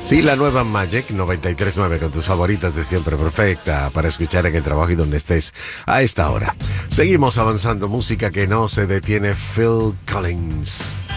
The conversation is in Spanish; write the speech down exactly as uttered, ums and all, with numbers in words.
Sí, la nueva Magic noventa y tres punto nueve con tus favoritas de siempre, perfecta para escuchar en el trabajo y donde estés a esta hora. Seguimos avanzando, música que no se detiene, Phil Collins.